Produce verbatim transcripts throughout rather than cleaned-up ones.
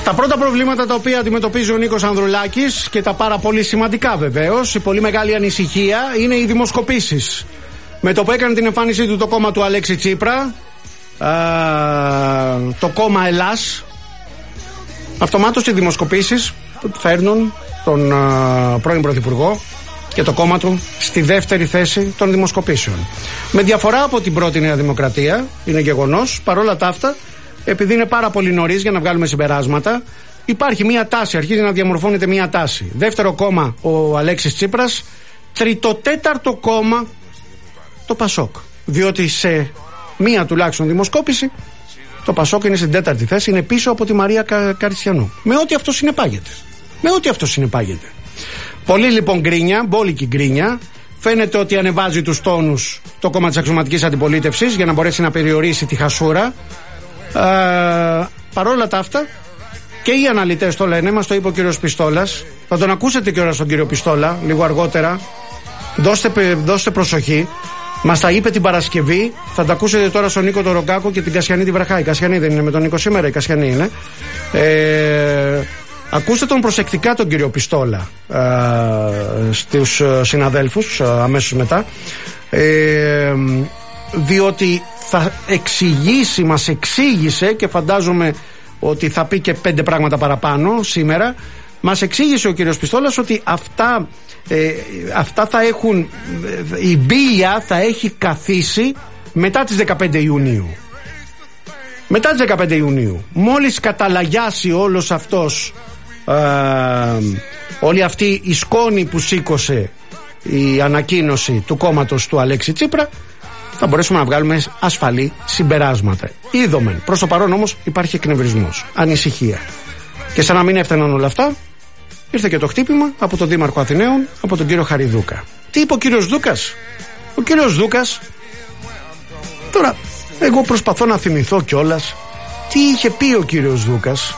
Τα πρώτα προβλήματα τα οποία αντιμετωπίζει ο Νίκος Ανδρουλάκης και τα πάρα πολύ σημαντικά βεβαίως, η πολύ μεγάλη ανησυχία είναι οι δημοσκοπήσεις. Με το που έκανε την εμφάνισή του το κόμμα του Αλέξη Τσίπρα, α, το κόμμα Ελλάς, αυτομάτως οι δημοσκοπήσεις φέρνουν τον α, πρώην Πρωθυπουργό και το κόμμα του στη δεύτερη θέση των δημοσκοπήσεων. Με διαφορά από την πρώτη Νέα Δημοκρατία, είναι γεγονός, παρόλα τα αυτά, επειδή είναι πάρα πολύ νωρίς για να βγάλουμε συμπεράσματα, υπάρχει μια τάση, αρχίζει να διαμορφώνεται μια τάση. Δεύτερο κόμμα ο Αλέξης Τσίπρας, τριτοτέταρτο κόμμα το Πασόκ. Διότι σε μία τουλάχιστον δημοσκόπηση το Πασόκ είναι στην τέταρτη θέση, είναι πίσω από τη Μαρία Κα... Καριστιανού. Με ό,τι αυτό συνεπάγεται. Με ό,τι αυτό συνεπάγεται. Πολύ λοιπόν γκρίνια, μπόλικη γκρίνια. Φαίνεται ότι ανεβάζει τους τόνους το κόμμα της αξιωματικής αντιπολίτευσης για να μπορέσει να περιορίσει τη χασούρα. Ε, παρόλα τα αυτά, και οι αναλυτές το λένε, μας το είπε ο κύριος Πιστόλας. Θα τον ακούσετε και ώρα στον κύριο Πιστόλα λίγο αργότερα. Δώστε, δώστε προσοχή. Μας τα είπε την Παρασκευή. Θα τα ακούσετε τώρα στον Νίκο τον Ρογκάκο και την Κασιανή τη Βραχά. Η Κασιανή δεν είναι με τον Νίκο σήμερα, η Κασιανή είναι. Ε, ακούστε τον προσεκτικά τον κύριο Πιστόλα ε, στους συναδέλφους ε, αμέσως μετά. Ε, διότι θα εξηγήσει, μας εξήγησε και φαντάζομαι ότι θα πει και πέντε πράγματα παραπάνω σήμερα. Μας εξήγησε ο κύριος Πιστόλας ότι αυτά, ε, αυτά θα έχουν, η μπίλια θα έχει καθίσει μετά τις δεκαπέντε Ιουνίου. Μετά τις δεκαπέντε Ιουνίου. Μόλις καταλαγιάσει όλος αυτός, ε, όλη αυτή η σκόνη που σήκωσε η ανακοίνωση του κόμματος του Αλέξη Τσίπρα, θα μπορέσουμε να βγάλουμε ασφαλή συμπεράσματα. Είδομεν. Προς το παρόν όμως υπάρχει εκνευρισμός, ανησυχία. Και σαν να μην έφταναν όλα αυτά, ήρθε και το χτύπημα από τον Δήμαρχο Αθηναίων, από τον κύριο Χαριδούκα. Τι είπε ο κύριος Δούκας? Ο κύριος Δούκας, τώρα εγώ προσπαθώ να θυμηθώ κιόλας τι είχε πει ο κύριος Δούκας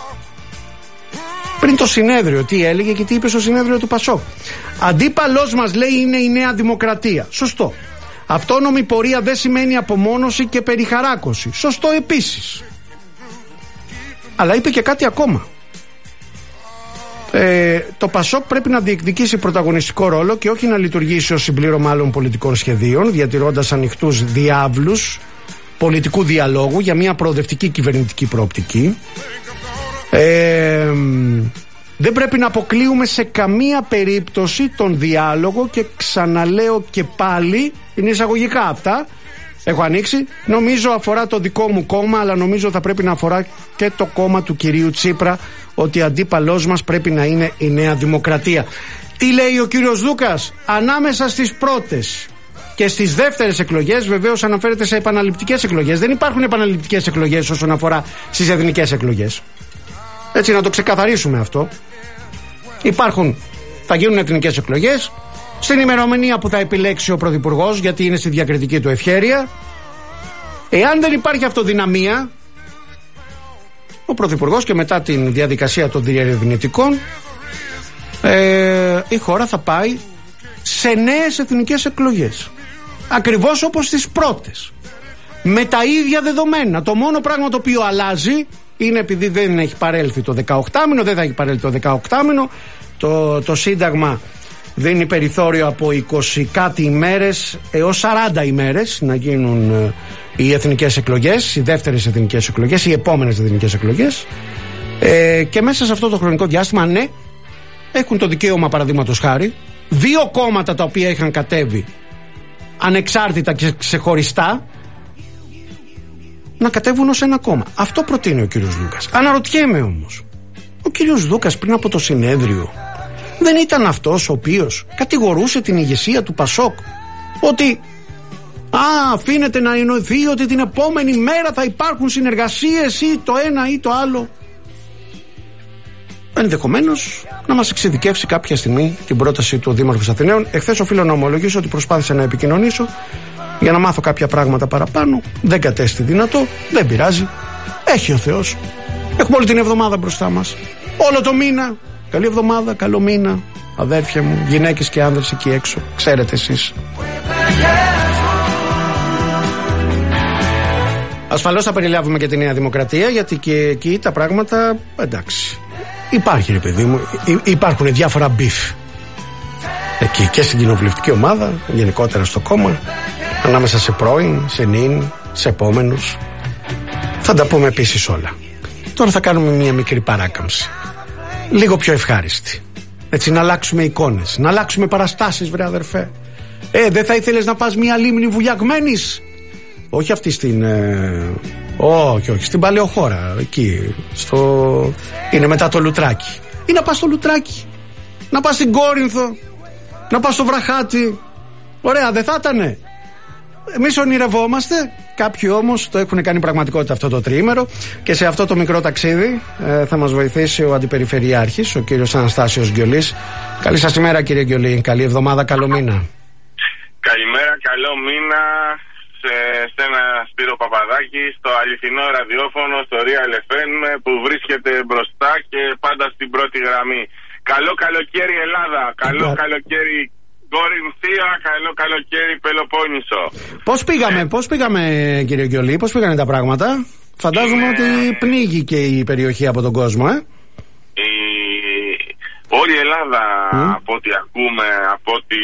πριν το συνέδριο, τι έλεγε και τι είπε στο συνέδριο του Πασόκ. Αντίπαλός μας, λέει, είναι η Νέα Δημοκρατία. Σωστό. Αυτόνομη πορεία δεν σημαίνει απομόνωση και περιχαράκωση. Σωστό επίσης. Αλλά είπε και κάτι ακόμα. Ε, το Πασόκ πρέπει να διεκδικήσει πρωταγωνιστικό ρόλο και όχι να λειτουργήσει ως συμπλήρωμα άλλων πολιτικών σχεδίων, διατηρώντας ανοιχτούς διάβλους πολιτικού διαλόγου για μια προοδευτική κυβερνητική προοπτική. Ε, δεν πρέπει να αποκλείουμε σε καμία περίπτωση τον διάλογο και ξαναλέω και πάλι, είναι εισαγωγικά αυτά, έχω ανοίξει, νομίζω αφορά το δικό μου κόμμα, αλλά νομίζω θα πρέπει να αφορά και το κόμμα του κυρίου Τσίπρα, ότι αντίπαλός μας πρέπει να είναι η Νέα Δημοκρατία. Τι λέει ο κύριος Δούκας? Ανάμεσα στις πρώτες και στις δεύτερες εκλογές, βεβαίως αναφέρεται σε επαναληπτικές εκλογές. Δεν υπάρχουν επαναληπτικές εκλογές όσον αφορά στις εθνικές εκλογές. Έτσι να το ξεκαθαρίσουμε αυτό. Υπάρχουν, θα γίνουν εθνικές εκλογές στην ημερομηνία που θα επιλέξει ο Πρωθυπουργός, γιατί είναι στη διακριτική του ευχέρεια. Εάν δεν υπάρχει αυτοδυναμία, ο Πρωθυπουργός και μετά την διαδικασία των διερευνητικών, ε, η χώρα θα πάει σε νέες εθνικές εκλογές, ακριβώς όπως στις πρώτες, με τα ίδια δεδομένα. Το μόνο πράγμα το οποίο αλλάζει είναι, επειδή δεν έχει παρέλθει το δεκαοκτάμηνο, δεν θα έχει παρέλθει το δεκαοκτάμηνο, το, το Σύνταγμα δίνει περιθώριο από είκοσι κάτι ημέρες έως σαράντα ημέρες να γίνουν ε, οι εθνικές εκλογές, οι δεύτερες εθνικές εκλογές, οι επόμενες εθνικές εκλογές, ε, και μέσα σε αυτό το χρονικό διάστημα, ναι, έχουν το δικαίωμα, παραδείγματος χάρη, δύο κόμματα τα οποία είχαν κατέβει ανεξάρτητα και ξεχωριστά να κατέβουν ως ένα κόμμα. Αυτό προτείνει ο κύριος Δούκας. Αναρωτιέμαι όμως, ο κύριος Δούκας πριν από το συνέδριο δεν ήταν αυτός ο οποίος κατηγορούσε την ηγεσία του Πασόκ ότι α, αφήνεται να εννοηθεί ότι την επόμενη μέρα θα υπάρχουν συνεργασίες ή το ένα ή το άλλο? Ενδεχομένως να μας εξειδικεύσει κάποια στιγμή την πρόταση του Δήμαρχου Αθηναίων. Εχθές οφείλω να ομολογήσω ότι προσπάθησα να επικοινωνήσω για να μάθω κάποια πράγματα παραπάνω. Δεν κατέστη δυνατό, δεν πειράζει. Έχει ο Θεός. Έχουμε όλη την εβδομάδα μπροστά μας. Όλο το μήνα. Καλή εβδομάδα, καλό μήνα, αδέρφια μου, γυναίκες και άνδρες εκεί έξω. Ξέρετε εσείς. Ασφαλώς θα περιλάβουμε και τη Νέα Δημοκρατία, γιατί και εκεί τα πράγματα, εντάξει, Υπάρχει, ρε παιδί μου, υπάρχουν διάφορα μπιφ εκεί και στην κοινοβουλευτική ομάδα, γενικότερα στο κόμμα, ανάμεσα σε πρώην, σε νυν, σε επόμενους. Θα τα πούμε επίσης όλα. Τώρα θα κάνουμε μια μικρή παράκαμψη, λίγο πιο ευχάριστη, έτσι, να αλλάξουμε εικόνες, να αλλάξουμε παραστάσεις, βρε αδερφέ. Ε, δεν θα ήθελες να πας μια λίμνη βουλιαγμένης? Όχι αυτή στην... Ε, όχι, όχι, στην Παλαιοχώρα, εκεί, στο... είναι μετά το Λουτράκι. Ή να πας στο Λουτράκι, να πας στην Κόρινθο, να πας στο Βραχάτι. Ωραία, δεν θα ήτανε? Εμείς ονειρευόμαστε, κάποιοι όμως το έχουν κάνει πραγματικότητα αυτό το τριήμερο, και σε αυτό το μικρό ταξίδι ε, θα μας βοηθήσει ο Αντιπεριφερειάρχης, ο κύριος Αναστάσιος Γκιολής. Καλή σας ημέρα, κύριε Γκιολή, καλή εβδομάδα, καλό μήνα. Καλημέρα, καλό μήνα σε στένα Σπύρο Παπαδάκη, στο αληθινό ραδιόφωνο, στο Real εφ εμ, που βρίσκεται μπροστά και πάντα στην πρώτη γραμμή. Καλό καλοκαίρι Ελλάδα, καλό yeah. καλοκαίρι Κορινθία, καλό καλοκαίρι Πελοπόννησο. Πώς πήγαμε, πώς πήγαμε κύριε Γκιολή, πώς πήγανε τα πράγματα? Φαντάζομαι Είναι... ότι πνίγει και η περιοχή από τον κόσμο, ε? Η... Όλη η Ελλάδα, mm. από ό,τι ακούμε, από ό,τι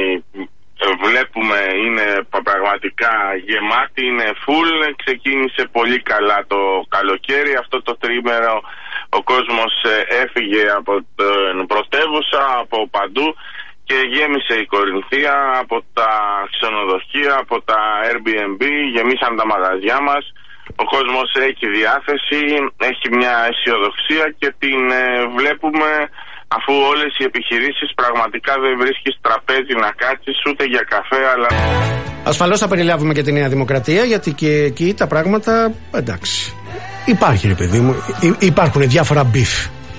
βλέπουμε, είναι πραγματικά γεμάτη, είναι full. Ξεκίνησε πολύ καλά το καλοκαίρι. Αυτό το τρίμερο ο κόσμος έφυγε από την πρωτεύουσα, από παντού, και γέμισε η Κορινθία, από τα ξενοδοχεία, από τα Airbnb, γεμίσαν τα μαγαζιά μας. Ο κόσμος έχει διάθεση, έχει μια αισιοδοξία και την ε, βλέπουμε, αφού όλες οι επιχειρήσεις πραγματικά δεν βρίσκεις τραπέζι να κάτσεις ούτε για καφέ, αλλά... Ασφαλώς θα περιλάβουμε και τη Νέα Δημοκρατία, γιατί και εκεί τα πράγματα, εντάξει, υπάρχει, ρε παιδί μου, υπάρχουν διάφορα μπιφ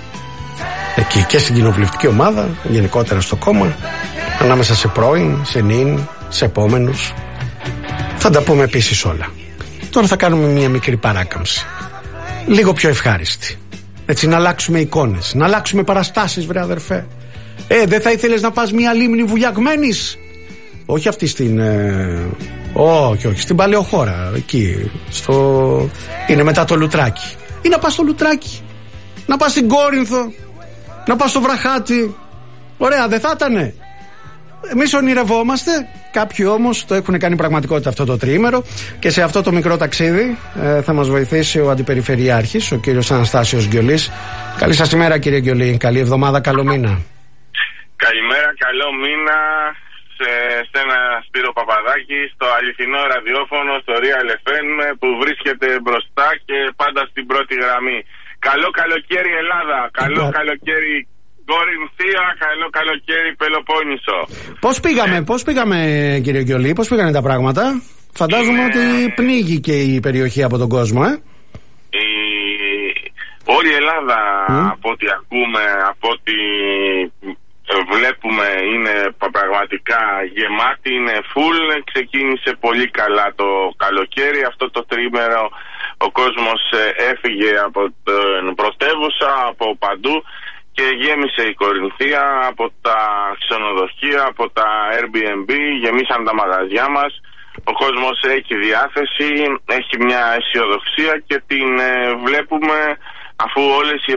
εκεί και στην κοινοβουλευτική ομάδα, γενικότερα στο κόμμα, ανάμεσα σε πρώην, σε νυν, σε επόμενους. Θα τα πούμε επίσης όλα. Τώρα θα κάνουμε μια μικρή παράκαμψη, λίγο πιο ευχάριστη, έτσι, να αλλάξουμε εικόνες, να αλλάξουμε παραστάσεις, βρε αδερφέ. Ε, δεν θα ήθελες να πας μια λίμνη βουλιαγμένης? Όχι αυτή στην... Ε, όχι, όχι, στην Παλαιοχώρα, εκεί, στο... είναι μετά το Λουτράκι. Ή να πας στο Λουτράκι, να πας στην Κόρινθο, να πας στο Βραχάτι. Ωραία, δεν θα ήτανε? Εμείς ονειρευόμαστε, κάποιοι όμως το έχουν κάνει πραγματικότητα αυτό το τριήμερο, και σε αυτό το μικρό ταξίδι ε, θα μας βοηθήσει ο Αντιπεριφερειάρχης, ο κύριος Αναστάσιος Γκιολής. Καλή σας ημέρα, κύριε Γκιολή, καλή εβδομάδα, καλό μήνα. Καλημέρα, καλό μήνα σε στένα Σπύρο Παπαδάκη, στο αληθινό ραδιόφωνο, στο Real εφ εμ, που βρίσκεται μπροστά και πάντα στην πρώτη γραμμή. Καλό καλοκαίρι Ελλάδα, καλό yeah. καλοκαίρι Κορινθία, καλό καλοκαίρι Πελοπόννησο. Πώς πήγαμε, ε... πώς πήγαμε κύριε Γκιολή, πώς πήγανε τα πράγματα? Φαντάζομαι Είναι... ότι πνίγει και η περιοχή από τον κόσμο, ε? Η... Όλη η Ελλάδα, mm. από ό,τι ακούμε, από ό,τι βλέπουμε, είναι πραγματικά γεμάτη, είναι full. Ξεκίνησε πολύ καλά το καλοκαίρι. Αυτό το τρίμερο ο κόσμος έφυγε από την πρωτεύουσα, από παντού, και γέμισε η Κορινθία, από τα ξενοδοχεία, από τα Airbnb, γεμίσαν τα μαγαζιά μας. Ο κόσμος έχει διάθεση, έχει μια αισιοδοξία και την ε, βλέπουμε, αφού όλες οι